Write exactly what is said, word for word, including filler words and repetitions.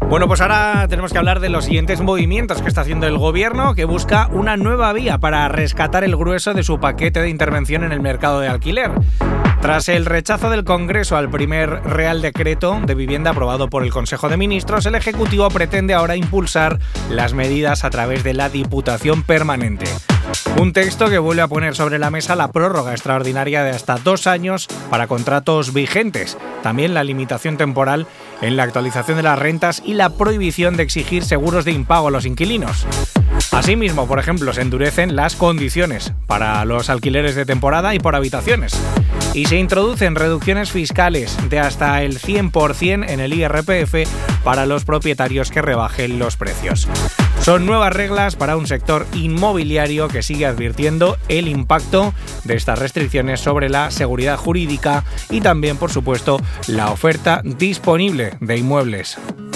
Bueno, pues ahora tenemos que hablar de los siguientes movimientos que está haciendo el gobierno, que busca una nueva vía para rescatar el grueso de su paquete de intervención en el mercado de alquiler. Tras el rechazo del Congreso al primer Real Decreto de Vivienda aprobado por el Consejo de Ministros, el Ejecutivo pretende ahora impulsar las medidas a través de la Diputación Permanente. Un texto que vuelve a poner sobre la mesa la prórroga extraordinaria de hasta dos años para contratos vigentes, también la limitación temporal en la actualización de las rentas y la prohibición de exigir seguros de impago a los inquilinos. Asimismo, por ejemplo, se endurecen las condiciones para los alquileres de temporada y por habitaciones. Y se introducen reducciones fiscales de hasta el cien por ciento en el I R P F para los propietarios que rebajen los precios. Son nuevas reglas para un sector inmobiliario que sigue advirtiendo el impacto de estas restricciones sobre la seguridad jurídica y también, por supuesto, la oferta disponible de inmuebles.